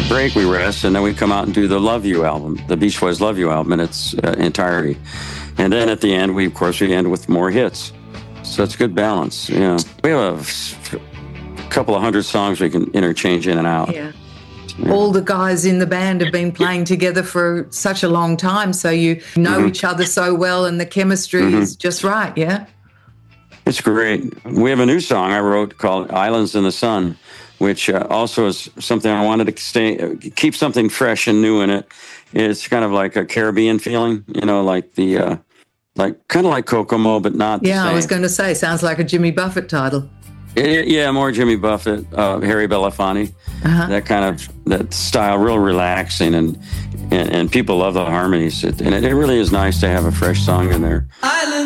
a break, we rest, and then we come out and do the Love You album, the Beach Boys Love You album in its entirety. And then at the end, we end with more hits. So it's good balance. You know, we have a couple of hundred songs we can interchange in and out. Yeah. All the guys in the band have been playing together for such a long time, so you know each other so well, and the chemistry is just right, yeah? It's great. We have a new song I wrote called Islands in the Sun, which also is something I wanted to keep something fresh and new in it. It's kind of like a Caribbean feeling, you know, like the kind of like Kokomo, but not the same. I was going to say, sounds like a Jimmy Buffett title. Yeah, more Jimmy Buffett, Harry Belafonte, that style, real relaxing, and people love the harmonies. And it really is nice to have a fresh song in there.